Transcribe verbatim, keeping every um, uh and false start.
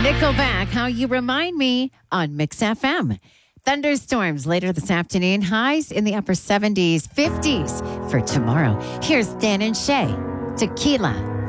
Nickelback, How You Remind Me on Mix F M. Thunderstorms later this afternoon. Highs in the upper seventies, fifties for tomorrow. Here's Dan and Shay. Tequila.